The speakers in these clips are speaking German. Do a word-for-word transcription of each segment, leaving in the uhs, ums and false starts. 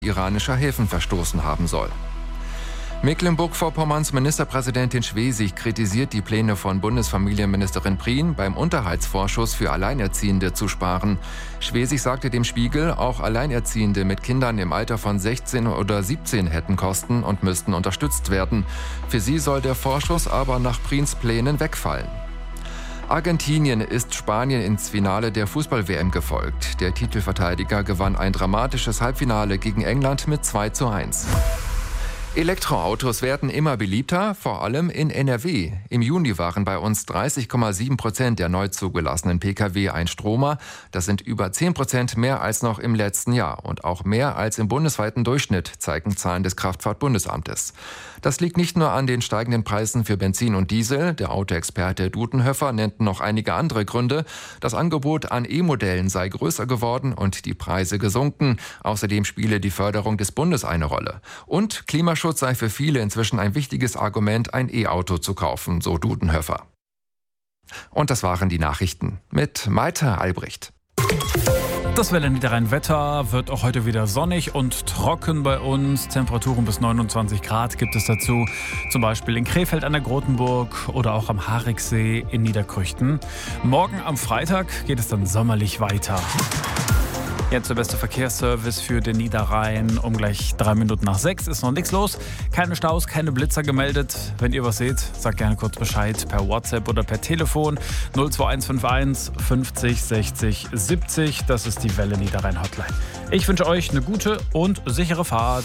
iranischer Häfen verstoßen haben soll. Mecklenburg-Vorpommerns Ministerpräsidentin Schwesig kritisiert die Pläne von Bundesfamilienministerin Prien, beim Unterhaltsvorschuss für Alleinerziehende zu sparen. Schwesig sagte dem Spiegel, auch Alleinerziehende mit Kindern im Alter von sechzehn oder siebzehn hätten Kosten und müssten unterstützt werden. Für sie soll der Vorschuss aber nach Priens Plänen wegfallen. Argentinien ist Spanien ins Finale der Fußball-W M gefolgt. Der Titelverteidiger gewann ein dramatisches Halbfinale gegen England mit zwei zu eins. Elektroautos werden immer beliebter, vor allem in N R W. Im Juni waren bei uns dreißig Komma sieben Prozent der neu zugelassenen Pkw Einstromer. Das sind über zehn Prozent mehr als noch im letzten Jahr und auch mehr als im bundesweiten Durchschnitt, zeigen Zahlen des Kraftfahrtbundesamtes. Das liegt nicht nur an den steigenden Preisen für Benzin und Diesel. Der Autoexperte Dudenhöfer nennt noch einige andere Gründe. Das Angebot an E-Modellen sei größer geworden und die Preise gesunken. Außerdem spiele die Förderung des Bundes eine Rolle. Und Klimaschutz Schutz sei für viele inzwischen ein wichtiges Argument, ein E-Auto zu kaufen, so Dudenhöfer. Und das waren die Nachrichten mit Maite Albrecht. Das Welle-Niederrhein-Wetter wird auch heute wieder sonnig und trocken bei uns. Temperaturen bis neunundzwanzig Grad gibt es dazu. Zum Beispiel in Krefeld an der Grotenburg oder auch am Hariksee in Niederkrüchten. Morgen am Freitag geht es dann sommerlich weiter. Jetzt der beste Verkehrsservice für den Niederrhein. Um gleich drei Minuten nach sechs ist noch nichts los. Keine Staus, keine Blitzer gemeldet. Wenn ihr was seht, sagt gerne kurz Bescheid per WhatsApp oder per Telefon. null zwei eins fünf eins fünfzig sechzig siebzig. Das ist die Welle Niederrhein Hotline. Ich wünsche euch eine gute und sichere Fahrt.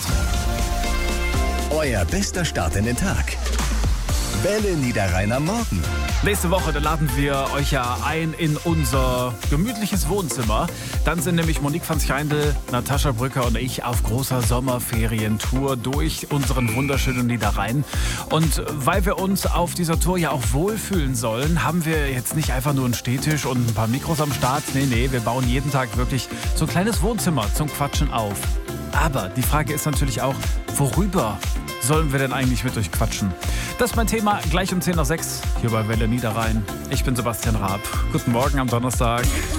Euer bester Start in den Tag. Welle Niederrhein am Morgen. Nächste Woche, da laden wir euch ja ein in unser gemütliches Wohnzimmer. Dann sind nämlich Monique van Schijndel, Natascha Brücker und ich auf großer Sommerferientour durch unseren wunderschönen Niederrhein. Und weil wir uns auf dieser Tour ja auch wohlfühlen sollen, haben wir jetzt nicht einfach nur einen Stehtisch und ein paar Mikros am Start. Nee, nee, wir bauen jeden Tag wirklich so ein kleines Wohnzimmer zum Quatschen auf. Aber die Frage ist natürlich auch, worüber sollen wir denn eigentlich mit euch quatschen? Das ist mein Thema, gleich um zehn nach sechs hier bei Welle Niederrhein. Ich bin Sebastian Raab. Guten Morgen am Donnerstag.